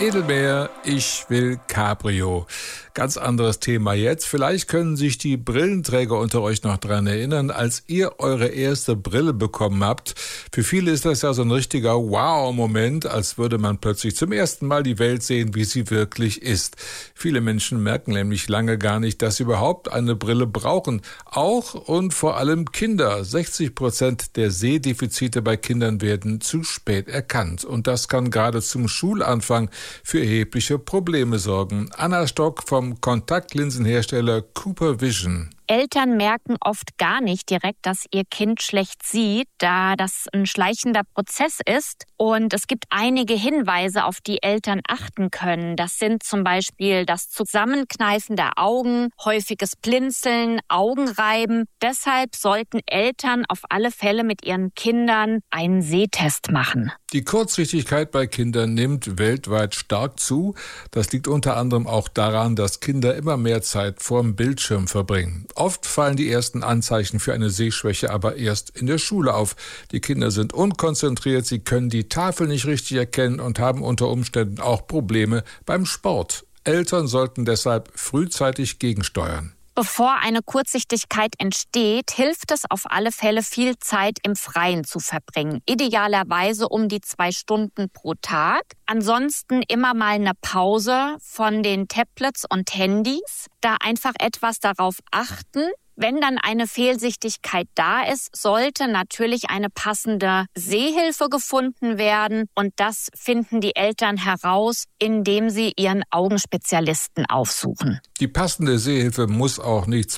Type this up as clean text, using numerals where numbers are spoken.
Edelmeer, ich will Cabrio. Ganz anderes Thema jetzt. Vielleicht können sich die Brillenträger unter euch noch daran erinnern, als ihr eure erste Brille bekommen habt. Für viele ist das ja so ein richtiger Wow-Moment, als würde man plötzlich zum ersten Mal die Welt sehen, wie sie wirklich ist. Viele Menschen merken nämlich lange gar nicht, dass sie überhaupt eine Brille brauchen. Auch und vor allem Kinder. 60% der Sehdefizite bei Kindern werden zu spät erkannt. Und das kann gerade zum Schulanfang für erhebliche Probleme sorgen. Anna Stock vom Kontaktlinsenhersteller Cooper Vision. Eltern merken oft gar nicht direkt, dass ihr Kind schlecht sieht, da das ein schleichender Prozess ist. Und es gibt einige Hinweise, auf die Eltern achten können. Das sind zum Beispiel das Zusammenkneifen der Augen, häufiges Blinzeln, Augenreiben. Deshalb sollten Eltern auf alle Fälle mit ihren Kindern einen Sehtest machen. Die Kurzsichtigkeit bei Kindern nimmt weltweit stark zu. Das liegt unter anderem auch daran, dass Kinder immer mehr Zeit vorm Bildschirm verbringen. Oft fallen die ersten Anzeichen für eine Sehschwäche aber erst in der Schule auf. Die Kinder sind unkonzentriert, sie können die Tafel nicht richtig erkennen und haben unter Umständen auch Probleme beim Sport. Eltern sollten deshalb frühzeitig gegensteuern. Bevor eine Kurzsichtigkeit entsteht, hilft es auf alle Fälle, viel Zeit im Freien zu verbringen. Idealerweise um die 2 Stunden pro Tag. Ansonsten immer mal eine Pause von den Tablets und Handys. Da einfach etwas darauf achten. Wenn dann eine Fehlsichtigkeit da ist, sollte natürlich eine passende Sehhilfe gefunden werden. Und das finden die Eltern heraus, indem sie ihren Augenspezialisten aufsuchen. Die passende Sehhilfe muss auch nichts